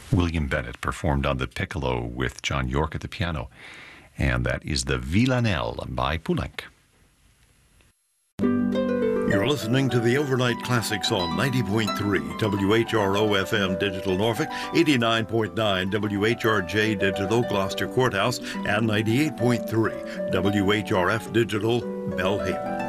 William Bennett performed on the piccolo with John York at the piano. And that is the Villanelle by Poulenc. You're listening to the Overnight Classics on 90.3 WHRO FM Digital Norfolk, 89.9 WHRJ Digital Gloucester Courthouse, and 98.3 WHRF Digital Belhaven.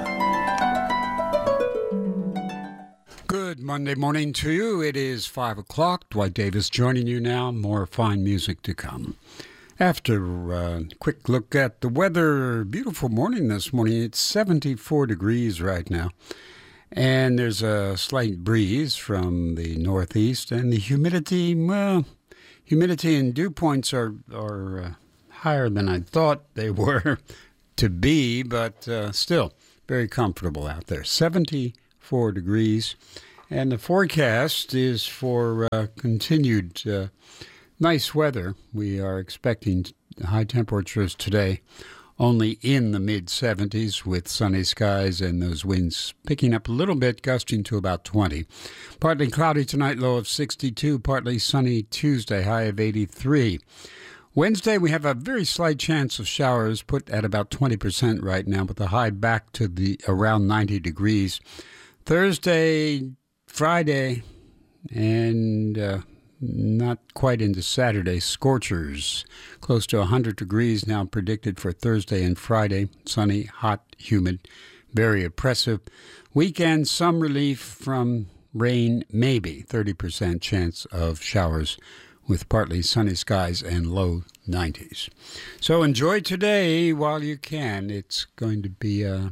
Good Monday morning to you. It is 5 o'clock. Dwight Davis joining you now. More fine music to come. After a quick look at the weather, beautiful morning this morning. It's 74 degrees right now. And there's a slight breeze from the northeast. And the humidity, humidity and dew points are higher than I thought they were to be. But still, very comfortable out there. 74 degrees. And the forecast is for continued nice weather. We are expecting high temperatures today, only in the mid-70s with sunny skies and those winds picking up a little bit, gusting to about 20. Partly cloudy tonight, low of 62. Partly sunny Tuesday, high of 83. Wednesday, we have a very slight chance of showers, put at about 20% right now, with the high back to the around 90 degrees. Thursday, Friday, and not quite into Saturday, scorchers. Close to 100 degrees now predicted for Thursday and Friday. Sunny, hot, humid, very oppressive. Weekend, some relief from rain, maybe 30% chance of showers with partly sunny skies and low 90s. So enjoy today while you can. It's going to be a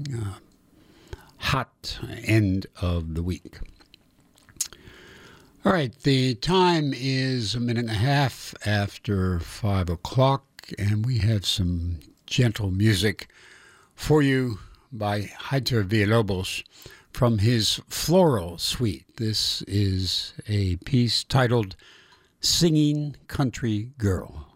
hot end of the week. All right, the time is a minute and a half after 5 o'clock, and we have some gentle music for you by Heitor Villalobos from his Floral Suite. This is a piece titled Singing Country Girl.